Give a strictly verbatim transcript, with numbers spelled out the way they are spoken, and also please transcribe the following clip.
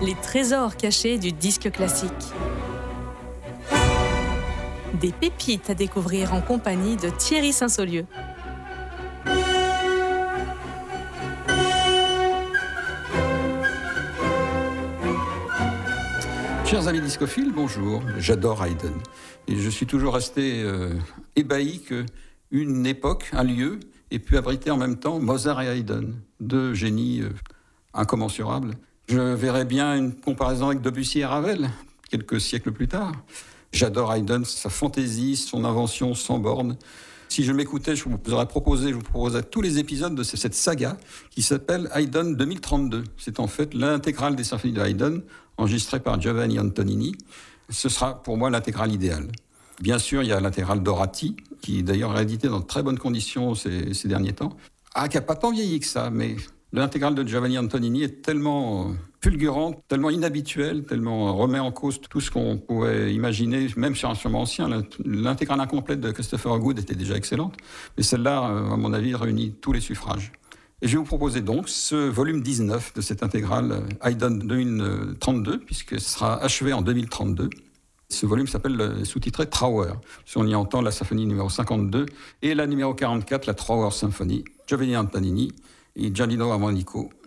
les trésors cachés du disque classique. Des pépites à découvrir en compagnie de Thierry Saint-Saulieu. Chers amis discophiles, bonjour. J'adore Haydn. Et je suis toujours resté euh, ébahi qu'une époque, un lieu, ait pu abriter en même temps Mozart et Haydn, deux génies euh, incommensurables. Je verrais bien une comparaison avec Debussy et Ravel, quelques siècles plus tard. J'adore Haydn, sa fantaisie, son invention sans borne. Si je m'écoutais, je vous aurais proposé, je vous proposerais tous les épisodes de cette saga qui s'appelle Haydn deux mille trente-deux. C'est en fait l'intégrale des symphonies de Haydn, enregistrée par Giovanni Antonini. Ce sera pour moi l'intégrale idéale. Bien sûr, il y a l'intégrale Dorati, qui est d'ailleurs rééditée dans de très bonnes conditions ces, ces derniers temps. Ah, qui n'a pas tant vieilli que ça, mais l'intégrale de Giovanni Antonini est tellement fulgurante, tellement inhabituelle, tellement remet en cause tout ce qu'on pouvait imaginer, même sur un instrument ancien. L'intégrale incomplète de Christopher Good était déjà excellente, mais celle-là, à mon avis, réunit tous les suffrages. Et je vais vous proposer donc ce volume dix-neuf de cette intégrale Haydn deux mille trente-deux, puisque ce sera achevé en deux mille trente-deux. Ce volume s'appelle sous-titré Trauer. Si on y entend la symphonie numéro cinquante-deux et la numéro quarante-quatre, la Trauer Symphonie, Giovanni Antonini et Giannino Armonico